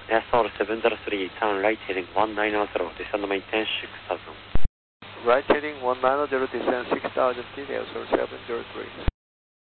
Airsoil 703, turn right heading 1900, descend maintain 6000. Right heading 1900, descend 6000 feet, Airsoil 703.